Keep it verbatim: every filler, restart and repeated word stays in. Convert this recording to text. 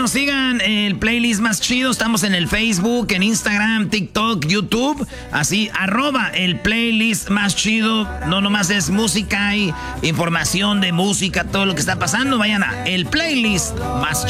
bueno, sigan el playlist más chido. Estamos en el Facebook, en Instagram, TikTok, YouTube. Así, arroba el playlist más chido. No nomás es música y información de música, todo lo que está pasando. Vayan a el playlist más chido.